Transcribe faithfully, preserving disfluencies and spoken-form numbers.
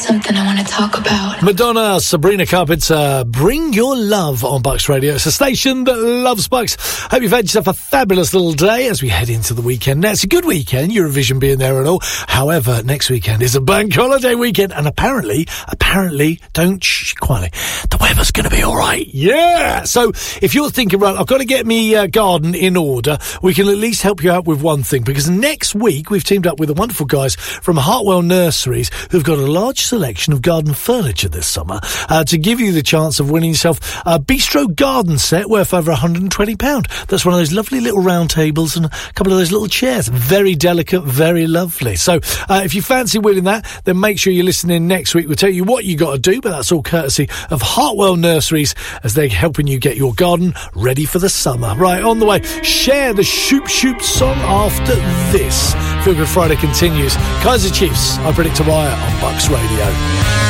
Something I want to talk about. Madonna, Sabrina Carpenter, Bring Your Love on Bucks Radio. It's a station that loves Bucks. Hope you've had yourself a fabulous little day as we head into the weekend. Now, it's a good weekend, Eurovision being there and all. However, next weekend is a bank holiday weekend, and apparently, apparently, don't shh, quietly, the weather's going to be all right. Yeah! So, if you're thinking, right, I've got to get me uh, garden in order, we can at least help you out with one thing, because next week we've teamed up with the wonderful guys from Hartwell Nurseries who've got a large selection of garden furniture this summer uh, to give you the chance of winning yourself a bistro garden set worth over one hundred twenty pounds. That's one of those lovely little round tables and a couple of those little chairs. Very delicate, very lovely. So uh, if you fancy winning that, then make sure you're listening next week. We'll tell you what you got to do, but that's all courtesy of Hartwell Nurseries as they're helping you get your garden ready for the summer. Right, on the way, share the Shoop Shoop song after this. Feel Good Friday continues. Kaiser Chiefs, I Predict a Riot on Bucks Radio.